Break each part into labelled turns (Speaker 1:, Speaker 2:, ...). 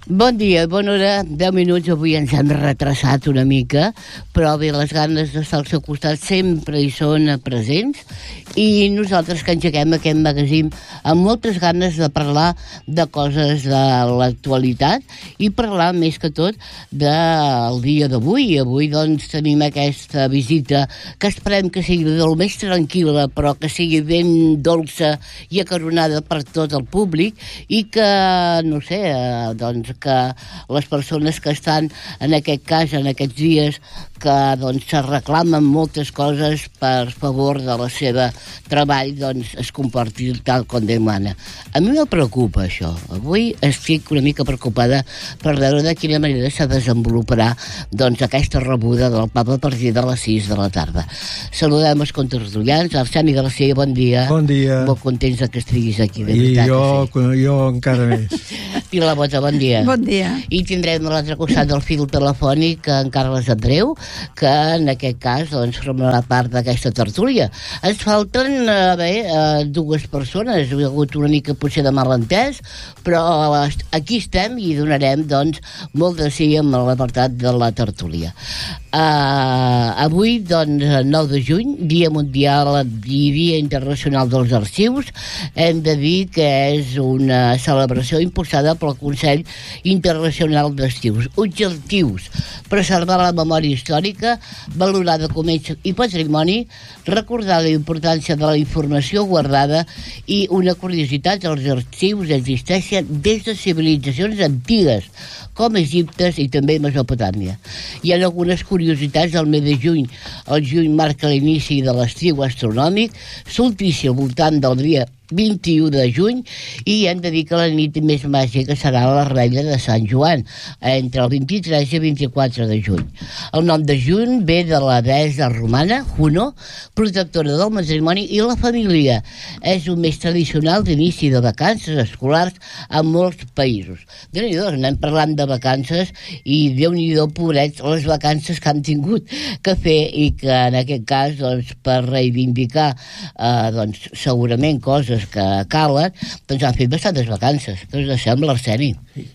Speaker 1: Bon dia, bona hora, 10 minuts, avui ens hem retrasat una mica, però bé, les ganes d'estar al seu costat sempre hi són presents, i nosaltres que engeguem aquest magazín amb moltes ganes de parlar de coses de l'actualitat i parlar més que tot del dia d'avui. Avui doncs tenim aquesta visita que esperem que sigui del més tranquil·la, però que sigui ben dolça i acaronada per tot el públic i que, no sé, doncs que les persones que estan en aquest cas, en aquests dies, que doncs se reclamen moltes coses per favor de la seva treball, doncs es comporti tal com demana. A mi me preocupa això. Avui estic una mica preocupada per veure de quina manera se desenvoluparà doncs aquesta rebuda del papa a partir de les 6 de la tarda. Saludem els contertulians. Arseni Garcia, bon dia.
Speaker 2: Bon dia.
Speaker 1: Molt contents que estiguis aquí, de
Speaker 2: I
Speaker 1: veritat.
Speaker 2: jo encara més.
Speaker 1: Pilar Bota, bon dia.
Speaker 3: Bon dia.
Speaker 1: I tindrem a l'altre costat del fil telefònic en Carles Andreu, que en aquest cas doncs, formarà part d'aquesta tertúlia. Ens falten dues persones, hi ha hagut una mica potser de malentès, però aquí estem i donarem doncs, molt de sí amb l'apartat de la tertúlia. Avui, doncs, 9 de juny, Dia Mundial i Dia Internacional dels Arxius, hem de dir que és una celebració impulsada pel Consell Internacional d'Arxius. Objectius: preservar la memòria històrica, valorar documents i patrimoni, recordar la importància de la informació guardada i una curiositat: els arxius existeixen des de civilitzacions antigues, com Egipte i també Mesopotàmia. Hi ha algunes curiositats del mes de juny. El juny marca l'inici de l'estiu astronòmic, solstici al voltant del dia 21 de juny, i hem de dir que la nit més màgica serà la revetlla de Sant Joan, entre el 23 i el 24 de juny. El nom de juny ve de la deessa romana, Juno, protectora del matrimoni i la família. És un mes tradicional d'inici de vacances escolars en molts països. Déu-n'hi-do, anem parlant de vacances i Déu-n'hi-do, pobrets, les vacances que han tingut que fer i que en aquest cas, doncs, per reivindicar doncs, segurament coses que calen, doncs han fet bastantes vacances. Què us sembla, Arseni?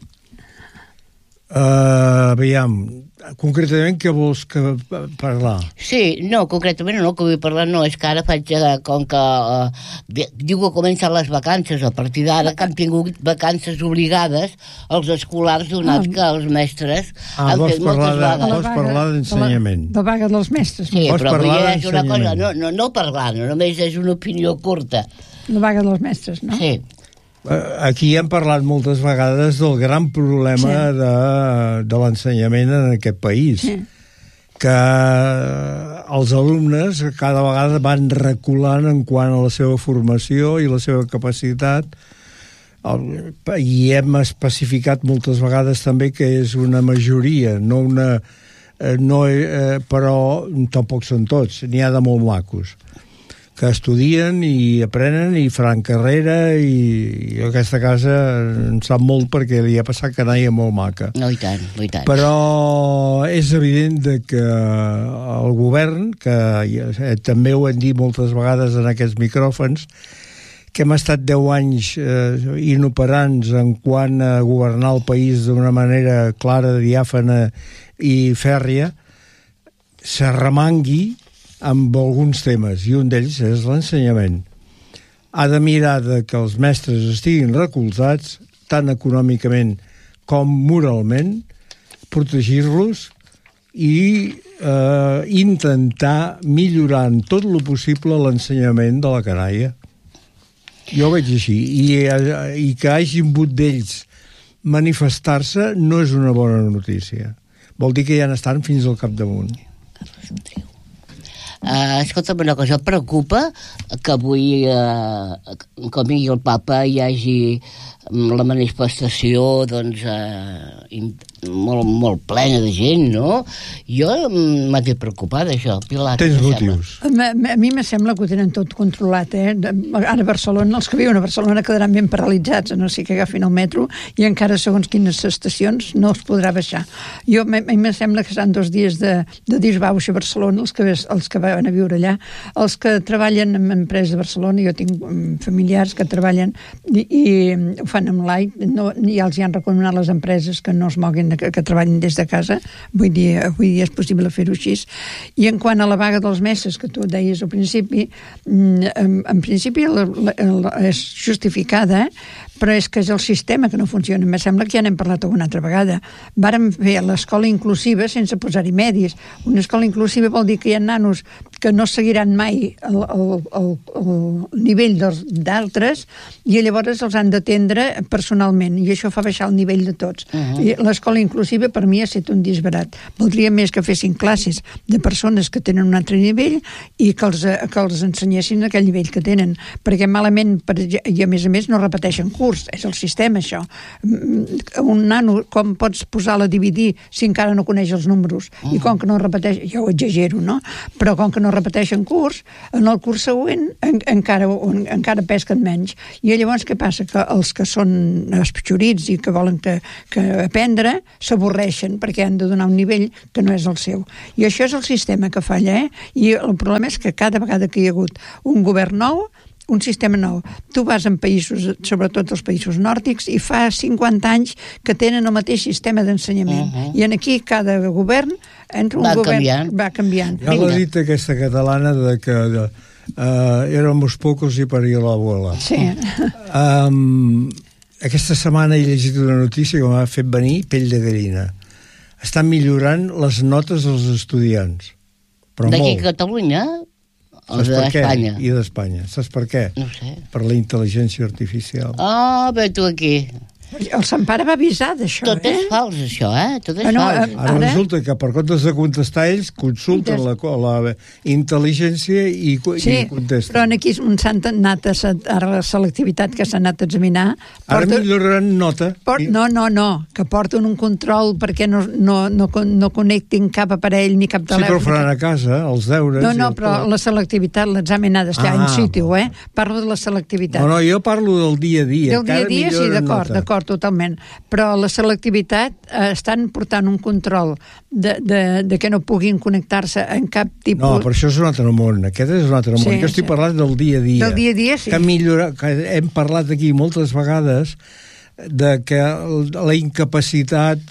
Speaker 2: Aviam, concretament què vols parlar?
Speaker 1: Sí, no, concretament no, que vull parlar no, és que ara faig, com que diu que comencen les vacances a partir d'ara, que han tingut vacances obligades els escolars, donat que els mestres han fet moltes vagues.
Speaker 2: Vols parlar d'ensenyament?
Speaker 3: La vaga dels mestres.
Speaker 1: Sí,
Speaker 2: Vols
Speaker 1: però
Speaker 2: parlar
Speaker 1: és una cosa,
Speaker 2: d'ensenyament?
Speaker 1: no parlar, no, només és una opinió curta.
Speaker 3: La vaga dels mestres, no?
Speaker 1: Sí.
Speaker 2: Aquí hem parlat moltes vegades del gran problema de l'ensenyament en aquest país.
Speaker 3: Sí.
Speaker 2: Que els alumnes cada vegada van reculant en quant a la seva formació i la seva capacitat, i hem especificat moltes vegades també que és una majoria, però tampoc són tots, n'hi ha de molt macos que estudien i aprenen i faran carrera, i aquesta casa en sap molt perquè li ha passat canalla molt maca.
Speaker 1: No, i tant, i tant.
Speaker 2: Però és evident que el govern, que també ho hem dit moltes vegades en aquests micròfons, que hem estat 10 anys inoperants en quant a governar el país d'una manera clara, diàfana i fèrria, s'arremangui amb alguns temes, i un d'ells és l'ensenyament. Ha de mirar que els mestres estiguin recolzats, tant econòmicament com moralment, protegir-los i intentar millorar en tot el possible l'ensenyament de la canalla. Jo ho veig així, i que hagin hagut d'ells manifestar-se no és una bona notícia. Vol dir que ja n'estan fins al capdamunt.
Speaker 1: Escolta'm una cosa, preocupa que avui, com digui el papa, hi hagi la manifestació doncs, molt plena de gent, no? Jo m'ha de preocupar d'això. Pilar,
Speaker 2: tens motius?
Speaker 3: A mi me sembla que ho tenen tot controlat, Ara a Barcelona, els que viuen a Barcelona quedaran ben paralitzats, a no ser que agafin el metro, i encara segons quines estacions no es podrà baixar. A mi me sembla que seran 2 dies de disbauxa a Barcelona, els que van a viure allà, els que treballen en empreses de Barcelona. Jo tinc familiars que treballen i ho fan fan online, ja els hi han recomanat les empreses que no es moguin, que treballin des de casa. Avui dia és possible fer-ho així. I en quant a la vaga dels mestres, que tu deies al principi, en principi és justificada, però és que és el sistema que no funciona. Em sembla que ja n'hem parlat alguna altra vegada. Vàrem fer l'escola inclusiva sense posar-hi medis. Una escola inclusiva vol dir que hi ha nanos que no seguiran mai el nivell d'altres i llavors els han d'atendre personalment, i això fa baixar el nivell de tots. I l'escola inclusiva per mi ha estat un disbarat. Voldria més que fessin classes de persones que tenen un altre nivell i que els ensenyessin aquell nivell que tenen, perquè malament, i a més no repeteixen curs. És el sistema, això. Un nano, com pots posar-la a dividir si encara no coneix els números? I com que no repeteix, jo ho exagero, no? Però com que no repeteixen curs, en el curs següent encara pesquen menys. I llavors què passa? Que els que són espitxorits i que volen que aprendre s'avorreixen perquè han de donar un nivell que no és el seu. I això és el sistema que falla, I el problema és que cada vegada que hi ha hagut un govern nou, un sistema nou. Tu vas en països, sobretot els països nòrdics, i fa 50 anys que tenen el mateix sistema d'ensenyament. I aquí cada govern va canviant.
Speaker 2: Ja l'ha dit aquesta catalana de que éramos pocos i paria l'abuela.
Speaker 3: Sí.
Speaker 2: Aquesta setmana he llegit una notícia que m'ha fet venir pell de gallina. Estan millorant les notes dels estudiants.
Speaker 1: D'aquí a Catalunya? O d'Espanya?
Speaker 2: I d'Espanya. Saps per què?
Speaker 1: No sé.
Speaker 2: Per la intel·ligència artificial.
Speaker 1: Ve tu aquí.
Speaker 3: El Sant Pare va avisar d'això,
Speaker 1: Tot és fals, això, Tot és fals.
Speaker 2: Ara resulta que per comptes de contestar ells, consulten la intel·ligència i contesten.
Speaker 3: Però aquí ara la selectivitat que s'ha anat a examinar...
Speaker 2: Ara milloraran nota.
Speaker 3: No, que porten un control perquè no connectin cap aparell ni cap telèfon.
Speaker 2: Sí, però faran a casa, els deures...
Speaker 3: No, però la selectivitat, l'examen ha d'estar in situ, Parlo de la selectivitat.
Speaker 2: No, jo parlo del dia a dia.
Speaker 3: Del dia a dia, sí, d'acord, totalment. Però la selectivitat estan portant un control de que no puguin connectar-se en cap tipus...
Speaker 2: No, però això és un altre món. Aquest és un altre món. Jo estic parlant del dia a dia.
Speaker 3: Del dia a dia, sí.
Speaker 2: Que hem parlat aquí moltes vegades de que la incapacitat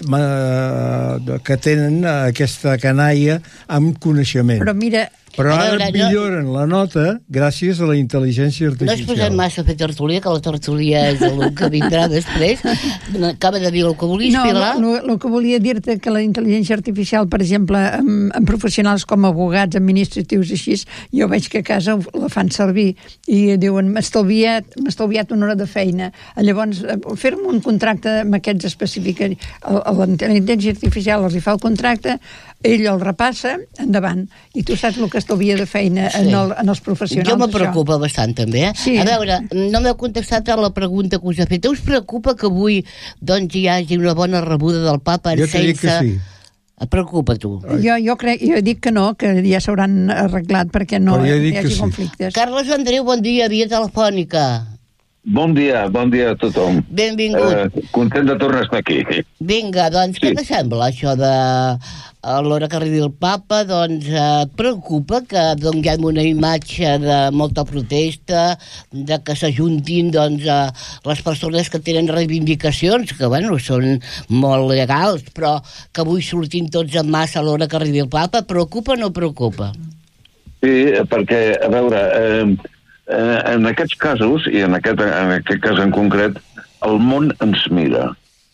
Speaker 2: que tenen aquesta canalla amb coneixement. Però ara milloren la nota gràcies a la intel·ligència artificial.
Speaker 1: No es posem massa a fer tertúlia, que la tertúlia és el que vindrà després. Acaba de dir el que volies, Pilar.
Speaker 3: No, el que volia dir-te que la intel·ligència artificial, per exemple, en professionals com abogats, administratius i així, jo veig que a casa la fan servir i diuen, m'ha estalviat una hora de feina. Llavors, fer-me un contracte amb aquests específics. La intel·ligència artificial els hi fa el contracte, ell el repassa, endavant. I tu saps el que estalvia de feina en els professionals.
Speaker 1: Jo me preocupa bastant, també.
Speaker 3: Sí.
Speaker 1: A veure, no m'heu contestat a la pregunta que us he fet. Us preocupa que avui hi hagi una bona rebuda del papa
Speaker 2: Jo t'he dit que sí.
Speaker 1: Et preocupa, tu?
Speaker 3: Jo dic que no, que ja s'hauran arreglat perquè no hi hagi conflictes.
Speaker 1: Carles Andreu, bon dia, via telefònica.
Speaker 4: Bon dia a tothom.
Speaker 1: Benvingut.
Speaker 4: Content de tornar a estar aquí.
Speaker 1: Vinga, doncs, què te sembla això de l'hora que arribi el papa? Doncs preocupa que donem una imatge de molta protesta, de que s'ajuntin les persones que tenen reivindicacions, que són molt legals, però que avui sortin tots en massa a l'hora que arribi el papa. Preocupa o no preocupa?
Speaker 4: Sí, perquè, a veure... en aquests casos, i en aquest cas en concret, el món ens mira.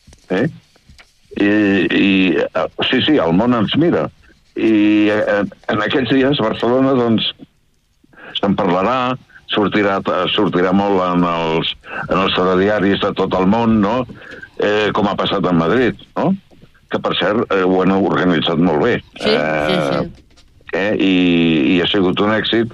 Speaker 4: Sí, el món ens mira. I en aquests dies Barcelona, doncs, se'n parlarà, sortirà molt en els telediaris de tot el món, no? Com ha passat a Madrid, no? Que, per cert, ho han organitzat molt bé.
Speaker 1: Sí.
Speaker 4: I ha sigut un èxit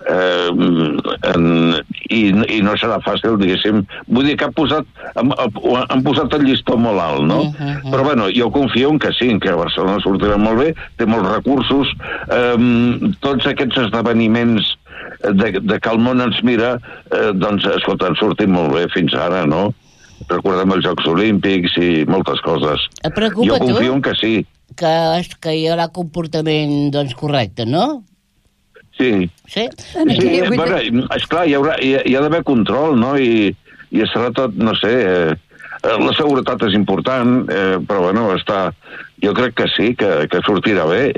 Speaker 4: i no serà fàcil, diguéssim. Vull dir que han posat el llistó molt alt, no? Però bueno, jo confio en que sí, en que Barcelona sortirà molt bé, té molts recursos, tots aquests esdeveniments de que el món ens mira, doncs, escolta, han sortit molt bé fins ara, no? Recordem els Jocs Olímpics i moltes coses. Jo confio en que sí.
Speaker 1: Que hi haurà comportament correcte, no?
Speaker 4: Sí.
Speaker 1: Sí?
Speaker 4: Bueno, esclar, hi ha d'haver control, no? I i estarà tot, no sé, la seguretat és important, però bueno, jo crec que sí, que sortirà bé.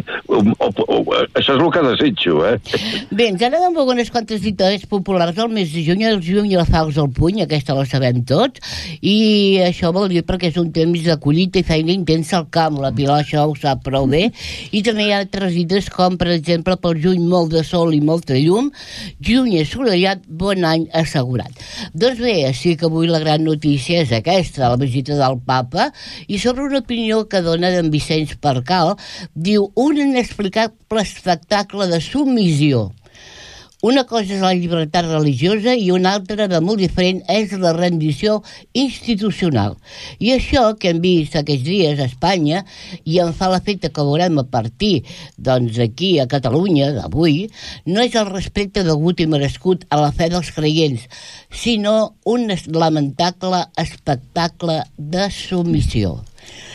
Speaker 4: Això és el que desitjo,
Speaker 1: Bé, ens han agafat unes quantes dictadures populars al mes de juny, i la Faus al Puny, aquesta la sabem tots, i això vol dir perquè és un temps de collita i feina intensa al camp. La Pilar això ho sap prou bé, i també hi ha altres dites com, per exemple, pel juny molt de sol i molta llum, juny assolellat, bon any assegurat. Doncs bé, sí que avui la gran notícia és aquesta, la visita del papa, i sobre una opinió que dona d'en Vicenç Percal, diu un inexplicable espectacle de submissió. Una cosa és la llibertat religiosa i una altra de molt diferent és la rendició institucional. I això que hem vist aquests dies a Espanya, i em fa l'efecte que veurem a partir aquí a Catalunya d'avui, no és el respecte degut i merescut a la fe dels creients, sinó un lamentable espectacle de submissió.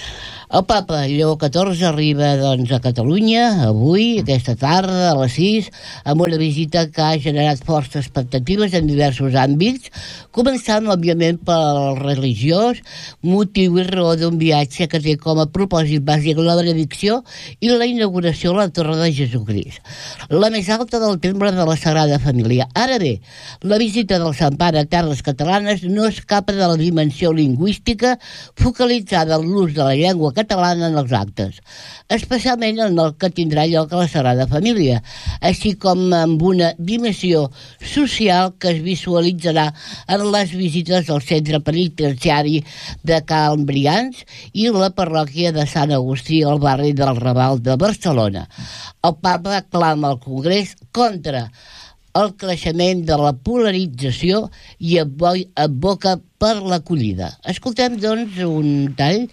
Speaker 1: El papa Lleó XIV arriba a Catalunya avui, aquesta tarda, a les 6, amb una visita que ha generat forces expectatives en diversos àmbits, començant, òbviament, pel religiós, motiu i raó d'un viatge que té com a propòsit bàsic la benedicció i la inauguració a la Torre de Jesucrist, la més alta del temple de la Sagrada Família. Ara bé, la visita del Sant Pare a terres catalanes no escapa de la dimensió lingüística focalitzada en l'ús de la llengua catalana en els actes, especialment en el que tindrà lloc a la Sagrada Família, així com amb una dimensió social que es visualitzarà en les visites al centre penitenciari de Can Brians i la parròquia de Sant Agustí al barri del Raval de Barcelona. El papa clama al Congrés contra el creixement de la polarització i advoca per l'acollida. Escoltem, doncs, un tall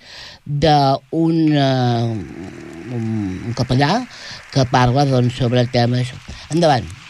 Speaker 1: d'un capellà que parla sobre temes. Endavant.